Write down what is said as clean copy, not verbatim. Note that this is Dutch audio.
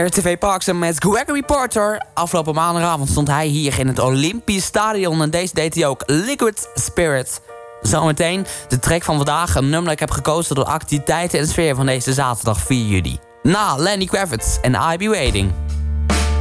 RTV Parks met Gregory Porter. Afgelopen maandagavond stond hij hier in het Olympisch Stadion. En deze deed hij ook, Liquid Spirit. Zometeen de track van vandaag. Een nummer dat ik heb gekozen door de activiteiten en sfeer van deze zaterdag 4 juli. Na Lenny Kravitz en I Be Waiting.